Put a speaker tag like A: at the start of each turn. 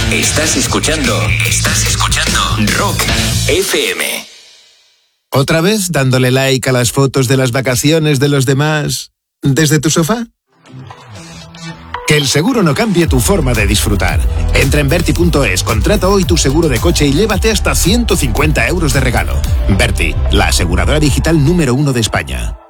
A: Estás escuchando Rock FM.
B: ¿Otra vez dándole like a las fotos de las vacaciones de los demás desde tu sofá? Que el seguro no cambie tu forma de disfrutar. Entra en Verti.es, contrata hoy tu seguro de coche y llévate hasta 150 euros de regalo. Verti, la aseguradora digital número 1 de España.